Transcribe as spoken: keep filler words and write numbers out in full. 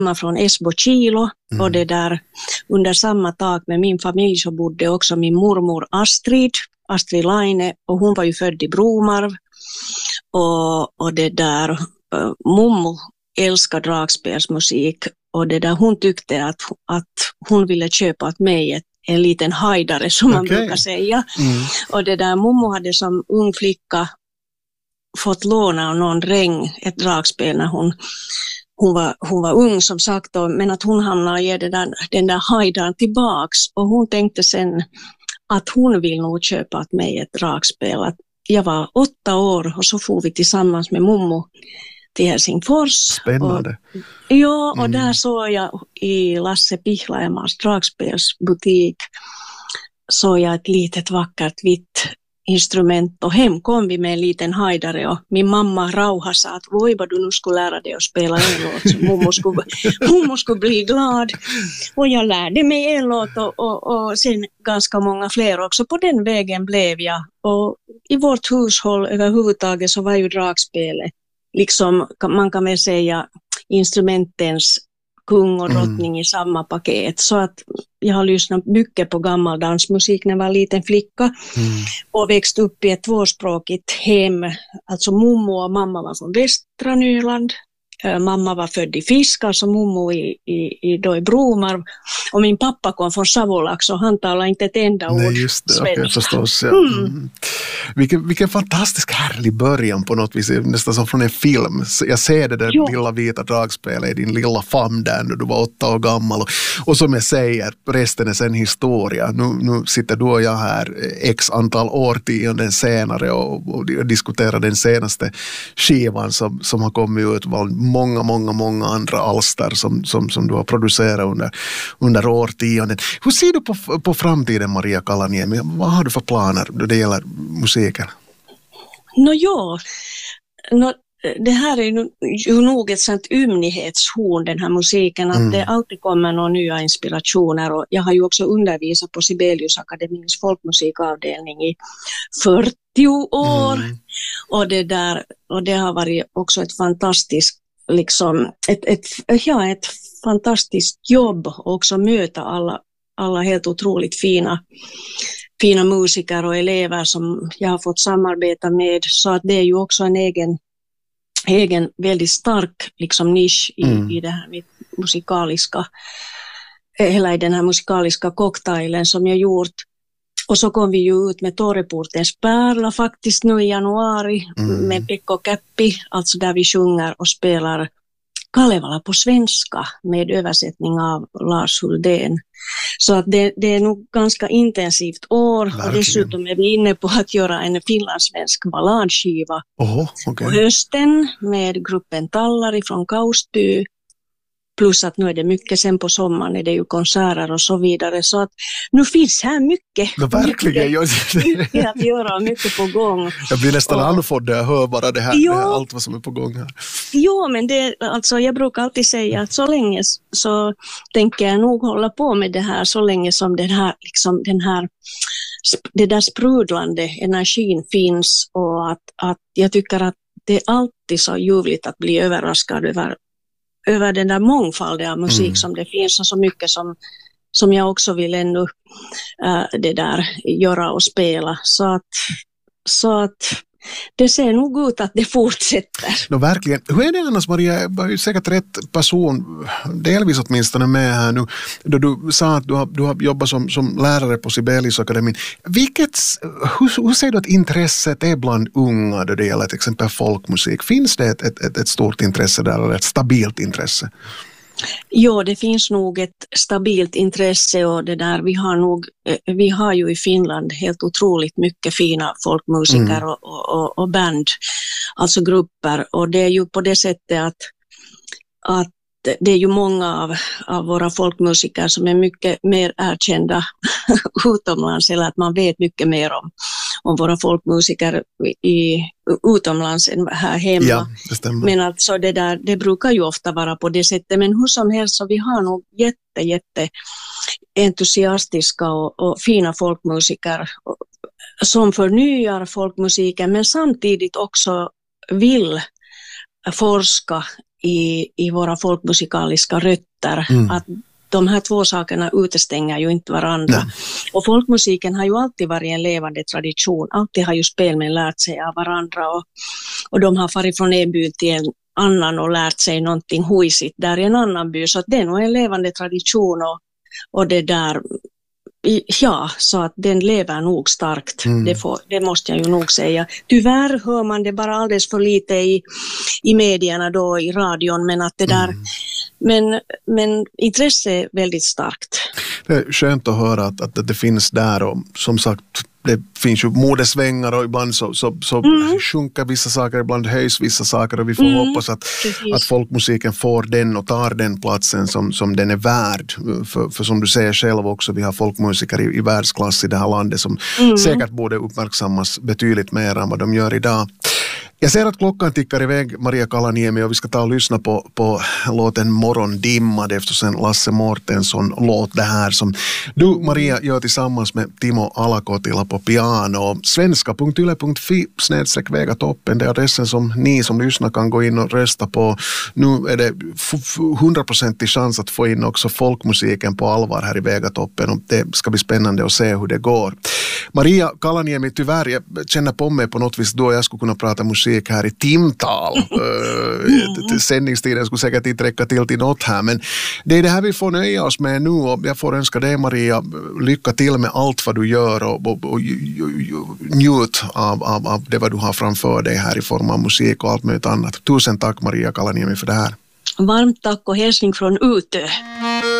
från Esbo Kilo Mm. och det där under samma tak med min familj så bodde också min mormor Astrid, Astrid Laine, och hon var ju född i Bromarv och, och det där uh, mommo älskar dragspelsmusik och det där hon tyckte att, att hon ville köpa åt mig ett, en liten hajdare som man Okej. brukar säga. Mm. Och det där mommo hade som ung flicka fått låna av någon dräng ett dragspel när hon, hon, var, hon var ung som sagt, och, men att hon hamnade i det där, den där hajdaren tillbaks och hon tänkte sen att hon vill nog köpa åt mig ett dragspel. Att jag var åtta år och så får vi tillsammans med mommo till Helsingfors. Spännande. Och, ja, och Mm. där såg jag i Lasse Pihlajamas dragspelsbutik såg jag ett litet vackert vitt instrument och hem kom vi med en liten hajdare och min mamma Rauha sa att oj vad du nu skulle lära dig att spela en låt så mommo skulle, mommo skulle bli glad och jag lärde mig en låt och, och, och sen ganska många fler också. På den vägen blev jag och i vårt hushåll överhuvudtaget så var ju dragspelet liksom man kan väl säga instrumentens kung och drottning mm. i samma paket. Så att jag har lyssnat mycket på gammal dansmusik när jag var en liten flicka mm. och växt upp i ett tvåspråkigt hem. Alltså mommo och mamma var från västra Nyland. Mamma var född i Fisk, alltså mommo i, i, i, då i Bromarv. Och min pappa kom från Savolax och han talade inte ett enda ord Nej, just det, svenska. okay, förstås. Ja. Mm. Mm. Vilken, vilken fantastisk härlig början på något vis, nästan som från en film. Jag ser det där jo. lilla vita dragspelet i din lilla famn där när du var åtta år gammal. Och, och som jag säger, resten är sen historia. Nu, nu sitter du och jag här x antal årtionden senare och, och diskuterar den senaste skivan som, som har kommit ut. Många, många, många andra alster som, som, som du har producerat under, under årtionden. Hur ser du på, på framtiden, Maria Kalaniemi? Vad har du för planer då det gäller musiken? Nå ja, no, det här är ju, ju nog ett sånt ymnighetshorn, den här musiken, att mm. det alltid kommer några nya inspirationer. Och jag har ju också undervisat på Sibeliusakademins folkmusikavdelning i fyrtio år. Mm. Och, det där, och det har varit också ett fantastiskt, liksom, ett, ett, ja, ett fantastiskt jobb och också möta alla, alla helt otroligt fina fina musiker och elever som jag har fått samarbeta med, så att det är ju också en egen, egen väldigt stark liksom nisch i, mm. i det här musikaliska, hela i den här musikaliska cocktailen som jag gjort. Och så kom vi ju ut med Torreportens pärla faktiskt nu i januari mm. med Pekko Käppi, alltså där vi sjunger och spelar Kalevala på svenska med översättning av Lars Huldén. Så att det, det är nog ganska intensivt år. Verkligen. Och dessutom är vi inne på att göra en finlandssvensk balladskiva Oho, okay. på hösten med gruppen Tallari från Kausby. Plus att nu är det mycket, sen på sommaren är det ju konserter och så vidare. Så att nu finns här mycket. No, verkligen. Mycket, mycket att göra, mycket på gång. Jag blir nästan och, andfådd när jag hör bara det här, jo, det här, allt vad som är på gång här. Jo, men det, alltså, jag brukar alltid säga att så länge så tänker jag nog hålla på med det här så länge som den här, liksom, den här det där sprudlande energin finns, och att, att jag tycker att det är alltid så ljuvligt att bli överraskad över över den där mångfalden av musik mm. som det finns, och så mycket som, som jag också vill ännu äh, det där göra och spela. Så att, så att det ser nog ut att det fortsätter. No, verkligen. Hur är det annars, Maria? Jag har ju säkert rätt person, delvis åtminstone med här nu, då du sa att du har, du har jobbat som, som lärare på Sibeliusakademin. Vilket, hur, hur ser du att intresset är bland unga då det gäller till exempel folkmusik? Finns det ett, ett, ett stort intresse där, eller ett stabilt intresse? Jo, det finns nog ett stabilt intresse, och det där, vi har nog, vi har ju i Finland helt otroligt mycket fina folkmusiker mm. och, och, och band, alltså grupper, och det är ju på det sättet att, att det är ju många av, av våra folkmusiker som är mycket mer erkända utomlands, eller att man vet mycket mer om, om våra folkmusiker i, utomlands än här hemma. Ja, det stämmer. Men alltså det, där, det brukar ju ofta vara på det sättet, men hur som helst så vi har nog jätte, jätte entusiastiska och, och fina folkmusiker som förnyar folkmusiken, men samtidigt också vill forska i, i våra folkmusikaliska rötter. Mm. Att de här två sakerna utestänger ju inte varandra. Nej. Och folkmusiken har ju alltid varit en levande tradition. Alltid har ju spelmän lärt sig av varandra och, och de har farit från en by till en annan och lärt sig någonting huisigt där i en annan by. Så att det är nog en levande tradition och, och det där, ja, så att den lever nog starkt. Mm. Det, får, det måste jag ju nog säga. Tyvärr hör man det bara alldeles för lite i, i medierna då, i radion, men att det där mm. Men, men intresse är väldigt starkt. Det är skönt att höra att, att det finns där och som sagt det finns ju modesvängar och ibland så, så, så mm. sjunker vissa saker, ibland höjs vissa saker och vi får mm. hoppas att, att folkmusiken får den och tar den platsen som, som den är värd. För, för som du säger själv också, vi har folkmusiker i, i världsklass i det här landet som mm. säkert borde uppmärksammas betydligt mer än vad de gör idag. Jag ser att klockan tickar iväg, Maria Kalaniemi, och vi ska ta och lyssna på, på låten Morgondimma. Det är efter sen Lasse Mårtensson-låt det här som du, Maria, gör tillsammans med Timo Alakotila på piano. svenska punkt yle punkt fi snedstreck Vegatoppen, det är adressen som ni som lyssnar kan gå in och rösta på. Nu är det hundraprocentig chans att få in också folkmusiken på allvar här i Vegatoppen och det ska bli spännande att se hur det går. Maria Kalaniemi, tyvärr, jag känner på mig på något vis då jag skulle kunna prata musik här i timtal. uh, sändningstiden skulle säkert inte räcka till till något här, men det är det här vi får nöja oss med nu och jag får önska dig, Maria, lycka till med allt vad du gör och, och, och, och njut av, av, av det vad du har framför dig här i form av musik och allt möjligt annat. Tusen tack, Maria Kalaniemi, för det här. Varmt tack och hälsning från Utö.